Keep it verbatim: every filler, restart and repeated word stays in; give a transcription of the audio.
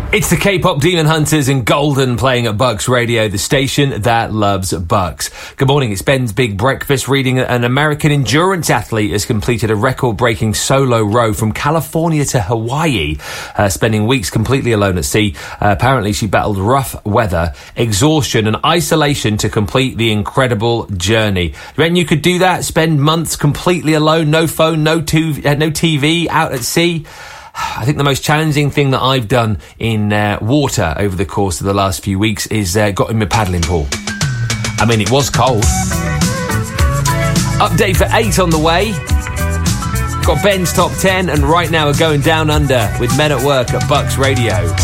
It's the K-pop Demon Hunters and Golden playing at Bucks Radio, the station that loves Bucks. Good morning, it's Ben's Big Breakfast, reading an American endurance athlete has completed a record-breaking solo row from California to Hawaii, uh, spending weeks completely alone at sea. Uh, apparently she battled rough weather, exhaustion and isolation to complete the incredible journey. You reckon you could do that? Spend months completely alone, no phone, no, tu- uh, no T V, out at sea? I think the most challenging thing that I've done in uh, water over the course of the last few weeks is uh, got in my paddling pool. I mean, it was cold. Update for eight on the way. Got Ben's Top ten, and right now we're going down under with Men at Work at Bucks Radio.